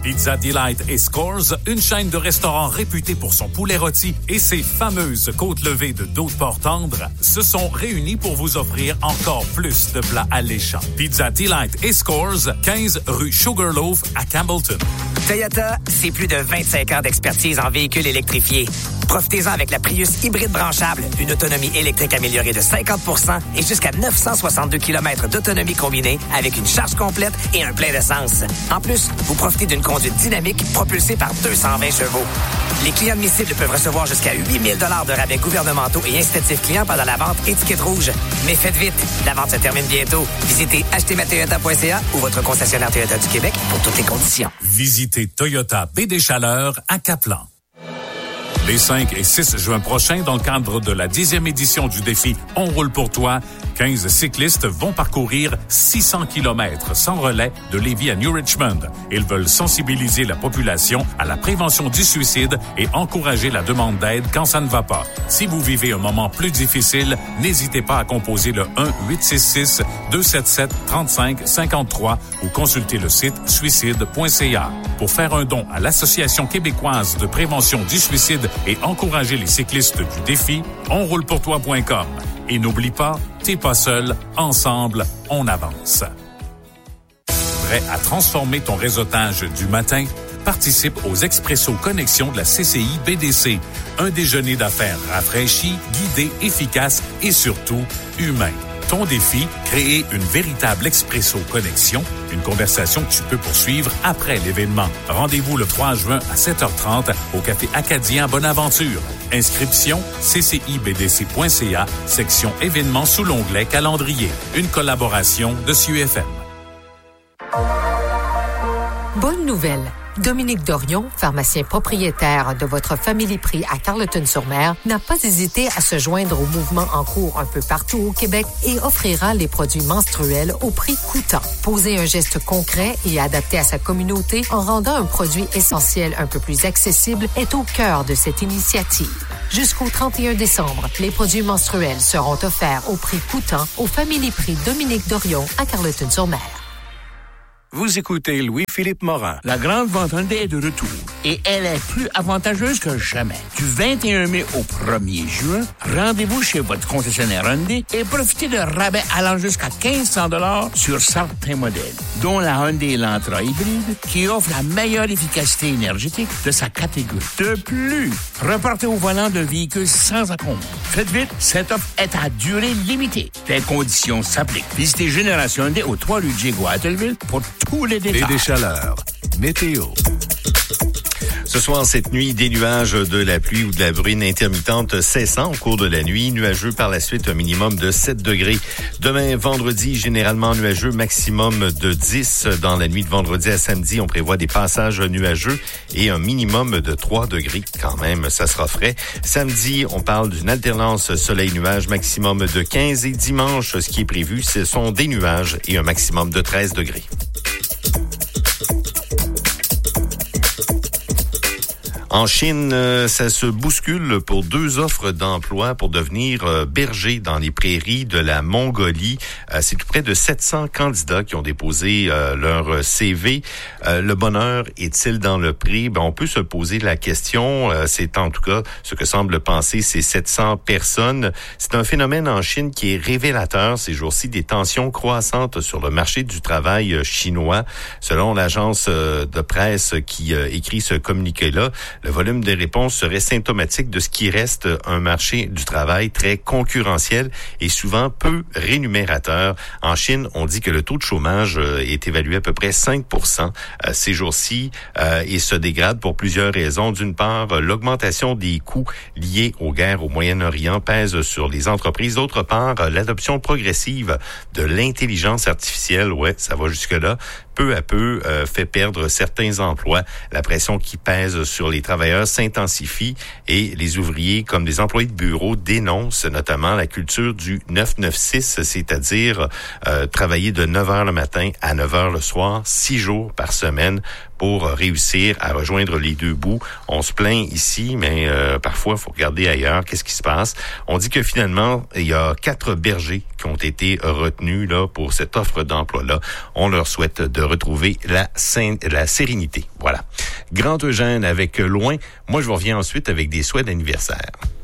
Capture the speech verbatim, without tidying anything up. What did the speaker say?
Pizza Delight et Scores, une chaîne de restaurants réputée pour son poulet rôti et ses fameuses côtes levées de dos de porc tendre, se sont réunis pour vous offrir encore plus de plats alléchants. Pizza Delight et Scores, quinze rue Sugarloaf à Campbellton. Toyota, c'est plus de vingt-cinq ans d'expertise en véhicules électrifiés. Profitez-en avec la Prius hybride branchable, une autonomie électrique améliorée de cinquante pour cent et jusqu'à neuf cent soixante-deux kilomètres d'autonomie combinée avec une charge complète et un plein d'essence. En plus, vous profitez d'une conduite dynamique propulsée par deux cent vingt chevaux. Les clients admissibles peuvent recevoir jusqu'à huit mille dollars de rabais gouvernementaux et incitatifs clients pendant la vente étiquette rouge. Mais faites vite, la vente se termine bientôt. Visitez acheter ma toyota point c a ou votre concessionnaire Toyota du Québec pour toutes les conditions. Visitez Toyota Baie des Chaleurs à Caplan. Les cinq et six juin prochains, dans le cadre de la dixième édition du défi On roule pour toi, quinze cyclistes vont parcourir six cents kilomètres sans relais de Lévis à New Richmond. Ils veulent sensibiliser la population à la prévention du suicide et encourager la demande d'aide quand ça ne va pas. Si vous vivez un moment plus difficile, n'hésitez pas à composer le un huit six six deux sept sept trente-cinq cinquante-trois ou consulter le site suicide point c a. Pour faire un don à l'Association québécoise de prévention du suicide et encourager les cyclistes du défi, on roule pour toi point com. Et n'oublie pas, t'es pas seul, ensemble, on avance. Prêt à transformer ton réseautage du matin? Participe aux Expresso Connexions de la C C I B D C. Un déjeuner d'affaires rafraîchi, guidé, efficace et surtout humain. Ton défi, créer une véritable Expresso Connexion, une conversation que tu peux poursuivre après l'événement. Rendez-vous le trois juin à sept heures trente au Café Acadien Bonaventure. Inscription c c i b d c point c a, section événements sous l'onglet calendrier. Une collaboration de S U F M. Bonne nouvelle! Dominique Dorion, pharmacien propriétaire de votre Family-Prix à Carleton-sur-Mer, n'a pas hésité à se joindre au mouvement en cours un peu partout au Québec et offrira les produits menstruels au prix coûtant. Poser un geste concret et adapté à sa communauté en rendant un produit essentiel un peu plus accessible est au cœur de cette initiative. Jusqu'au trente et un décembre, les produits menstruels seront offerts au prix coûtant au Family-Prix Dominique Dorion à Carleton-sur-Mer. Vous écoutez Louis-Philippe Morin. La grande vente Hyundai est de retour et elle est plus avantageuse que jamais. Du vingt et un mai au premier juin, rendez-vous chez votre concessionnaire Hyundai et profitez de rabais allant jusqu'à quinze cents dollars sur certains modèles, dont la Hyundai Elantra hybride qui offre la meilleure efficacité énergétique de sa catégorie. De plus, repartez au volant d'un véhicule sans encombre. Faites vite, cette offre est à durée limitée. Les conditions s'appliquent. Visitez Génération Hyundai au trois rue Diego à Attelville pour tous les détails. Et des chaleurs. Météo. Ce soir, cette nuit, des nuages, de la pluie ou de la bruine intermittente cessant au cours de la nuit. Nuageux par la suite, un minimum de sept degrés. Demain, vendredi, généralement nuageux, maximum de dix. Dans la nuit de vendredi à samedi, on prévoit des passages nuageux et un minimum de trois degrés. Quand même, ça sera frais. Samedi, on parle d'une alternance soleil-nuage, maximum de quinze. Et dimanche, ce qui est prévu, ce sont des nuages et un maximum de treize degrés. En Chine, ça se bouscule pour deux offres d'emploi pour devenir berger dans les prairies de la Mongolie. C'est tout près de sept cents candidats qui ont déposé leur C V. Le bonheur est-il dans le prix? Ben, on peut se poser la question. C'est en tout cas ce que semblent penser ces sept cents personnes. C'est un phénomène en Chine qui est révélateur ces jours-ci des tensions croissantes sur le marché du travail chinois. Selon l'agence de presse qui écrit ce communiqué-là, le volume des réponses serait symptomatique de ce qui reste un marché du travail très concurrentiel et souvent peu rémunérateur. En Chine, on dit que le taux de chômage est évalué à peu près cinq pour cent ces jours-ci et se dégrade pour plusieurs raisons. D'une part, l'augmentation des coûts liés aux guerres au Moyen-Orient pèse sur les entreprises. D'autre part, l'adoption progressive de l'intelligence artificielle, ouais, ça va jusque-là, peu à peu euh, fait perdre certains emplois. La pression qui pèse sur les travailleurs travailleurs s'intensifie et les ouvriers, comme des employés de bureau, dénoncent notamment la culture du neuf neuf six, c'est-à-dire euh, travailler de neuf heures le matin à neuf heures le soir, six jours par semaine pour réussir à rejoindre les deux bouts. On se plaint ici, mais euh, parfois, il faut regarder ailleurs. Qu'est-ce qui se passe? On dit que finalement, il y a quatre bergers qui ont été retenus là pour cette offre d'emploi-là. On leur souhaite de retrouver la, sain- la sérénité. Voilà. Grand Eugène avec Loin. Moi, je vous reviens ensuite avec des souhaits d'anniversaire.